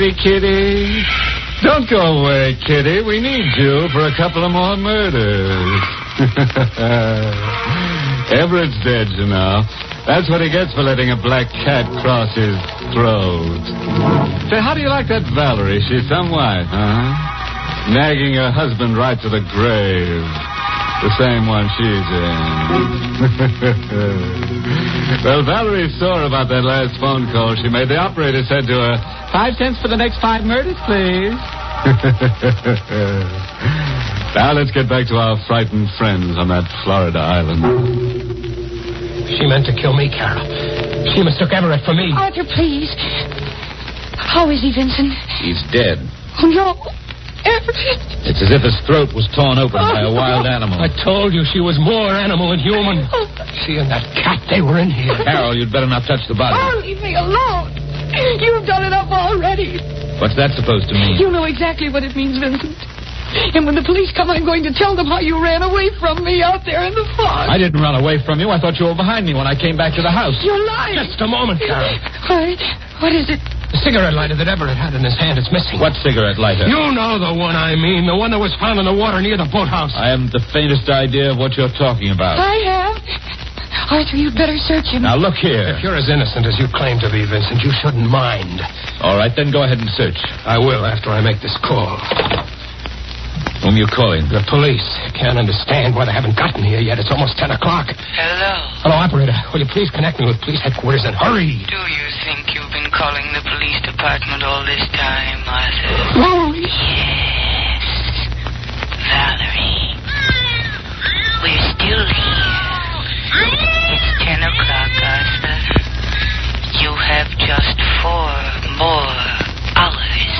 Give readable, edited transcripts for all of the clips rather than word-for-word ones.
Kitty. Don't go away, Kitty. We need you for a couple of more murders. Everett's dead, you know. That's what he gets for letting a black cat cross his throat. Say, how do you like that Valerie? She's some wife, huh? Nagging her husband right to the grave. The same one she's in. Well, Valerie saw about that last phone call she made. The operator said to her, 5 cents for the next 5 murders, please. Now let's get back to our frightened friends on that Florida island. She meant to kill me, Carol. She mistook Everett for me. Arthur, please. How is he, Vincent? He's dead. Oh, no. Everett. It's as if his throat was torn open by a wild animal. I told you she was more animal than human. She and that cat, they were in here. Carol, you'd better not touch the body. Oh, leave me alone. You've done it up already. What's that supposed to mean? You know exactly what it means, Vincent. And when the police come, I'm going to tell them how you ran away from me out there in the fog. I didn't run away from you. I thought you were behind me when I came back to the house. You're lying. Just a moment, Carol. All right. What is it? The cigarette lighter that Everett had in his hand is missing. What cigarette lighter? You know the one I mean. The one that was found in the water near the boathouse. I haven't the faintest idea of what you're talking about. I have. Arthur, you'd better search him. Now, look here. If you're as innocent as you claim to be, Vincent, you shouldn't mind. All right, then go ahead and search. I will after I make this call. Whom you calling? The police. Can't understand why they haven't gotten here yet. It's almost 10 o'clock. Hello. Hello, operator. Will you please connect me with police headquarters and hurry? Do you think you've been calling the police department all this time, Arthur? Valerie. Yes. Valerie. We're still here. It's 10 o'clock, Arthur. You have just 4 more hours.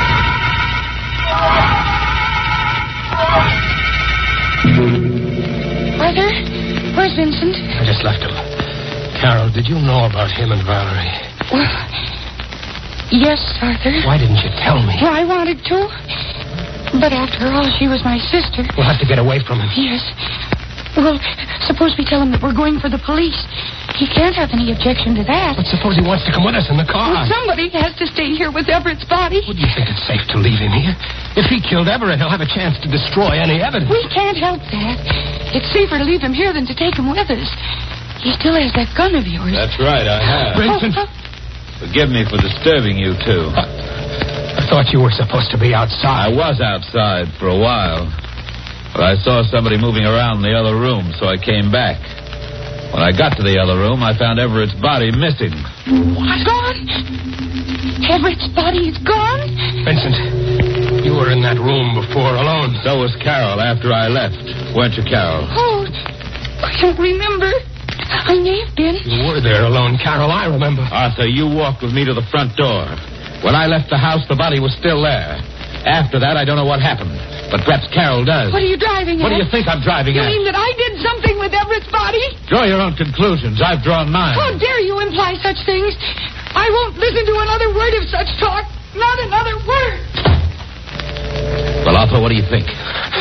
Arthur? Where's Vincent? I just left him. Carol, did you know about him and Valerie? Well, yes, Arthur. Why didn't you tell me? Well, I wanted to. But after all, she was my sister. We'll have to get away from him. Yes. Well, suppose we tell him that we're going for the police. He can't have any objection to that. But suppose he wants to come with us in the car. Well, somebody has to stay here with Everett's body. Would you think it's safe to leave him here? If he killed Everett, he'll have a chance to destroy any evidence. We can't help that. It's safer to leave him here than to take him with us. He still has that gun of yours. That's right, I have. Vincent. Forgive me for disturbing you, too. I thought you were supposed to be outside. I was outside for a while. But I saw somebody moving around in the other room, so I came back. When I got to the other room, I found Everett's body missing. What? Gone? Everett's body is gone? Vincent, you were in that room before alone. So was Carol after I left. Weren't you, Carol? Oh, I don't remember. I may have been. You were there alone, Carol. I remember. Arthur, you walked with me to the front door. When I left the house, the body was still there. After that, I don't know what happened. But perhaps Carol does. What are you driving at? What do you think I'm driving You at? mean that I did something with Everett's body? Draw your own conclusions. I've drawn mine. How dare you imply such things? I won't listen to another word of such talk. Not another word. Well, Arthur, what do you think?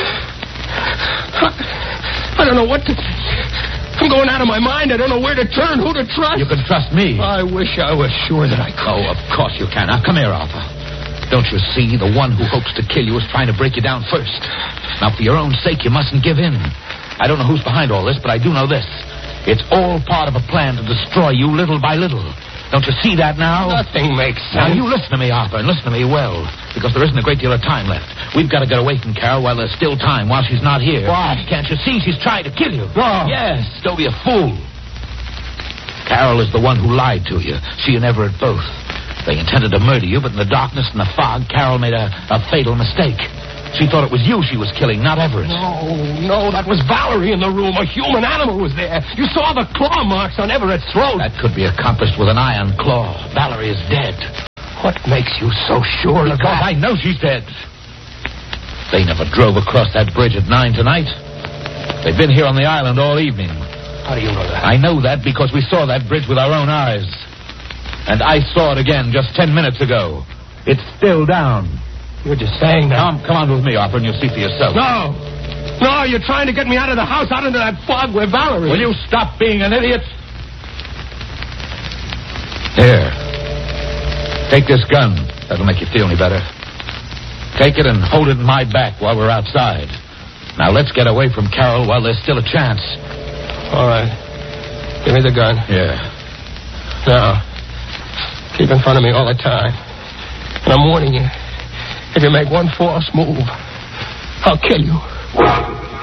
I don't know what to think. I'm going out of my mind. I don't know where to turn, who to trust. You can trust me. I wish I was sure that I could. Oh, of course you can. Now, come here, Arthur. Don't you see? The one who hopes to kill you is trying to break you down first. Now, for your own sake, you mustn't give in. I don't know who's behind all this, but I do know this. It's all part of a plan to destroy you little by little. Don't you see that now? Nothing makes Now, sense. you listen to me, Arthur, and listen to me well, because there isn't a great deal of time left. We've got to get away from Carol while there's still time, while she's not here. Why? Can't you see she's trying to kill you? No. Yes, don't be a fool. Carol is the one who lied to you. She and Everett both. They intended to murder you, but in the darkness and the fog, Carol made a fatal mistake. She thought it was you she was killing, not Everett. No, that was Valerie in the room. A human animal was there. You saw the claw marks on Everett's throat. That could be accomplished with an iron claw. Valerie is dead. What makes you so sure of Because that? I know she's dead. They never drove across that bridge at 9 tonight. They've been here on the island all evening. How do you know that? I know that because we saw that bridge with our own eyes. And I saw it again just 10 minutes ago. It's still down. You're just saying that. Come on with me, Arthur, and you'll see for yourself. No, you're trying to get me out of the house, out into that fog with Valerie. Will you stop being an idiot? Here. Take this gun. That'll make you feel any better. Take it and hold it in my back while we're outside. Now let's get away from Carol while there's still a chance. All right. Give me the gun. Yeah. Now, keep in front of me all the time. And I'm warning you, if you make one false move, I'll kill you.